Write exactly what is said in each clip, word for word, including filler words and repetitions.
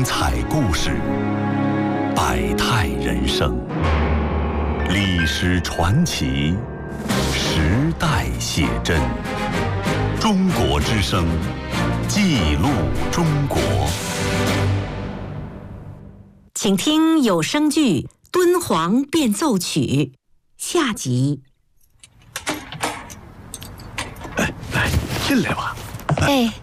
精彩故事，百态人生，历史传奇，时代写真。中国之声，记录中国。 请听有声剧《敦煌变奏曲》下集。 哎，来，进来吧。 哎，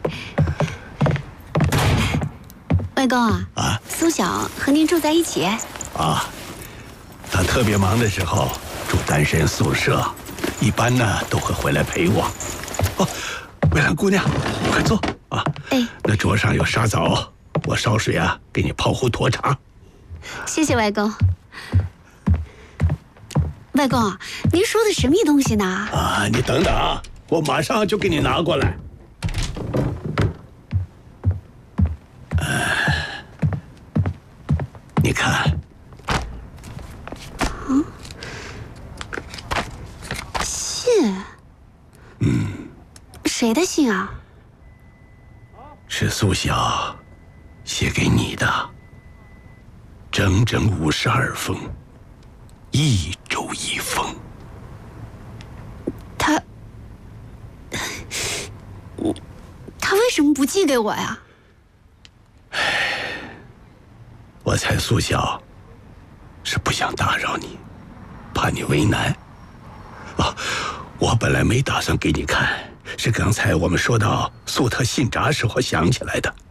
外公啊， 啊， 苏晓和您住在一起？ 啊，他特别忙的时候住单身宿舍，一般呢都会回来陪我。哦，蔚蓝姑娘，快坐啊！ 哎， 那桌上有沙枣，我烧水啊，给你泡壶沱茶。 谢谢外公。外公，您说的神秘东西呢？ 啊，你等等啊，我马上就给你拿过来。呃，你看， 嗯，信。 嗯， 谁的信啊？ 是苏晓写给你的，整整五十二封，一周一封。 他，他为什么不寄给我呀？ 我猜苏晓是不想打扰你，怕你为难。啊，我本来没打算给你看，是刚才我们说到苏特信札时候想起来的。